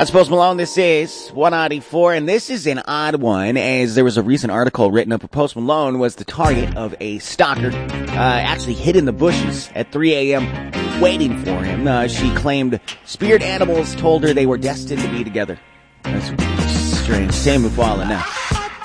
That's Post Malone. This is 194, and this is an odd one, as there was a recent article written up. Post Malone was the target of a stalker, actually hid in the bushes at 3 a.m. waiting for him. She claimed spirit animals told her they were destined to be together. That's strange. Same with Fallen now.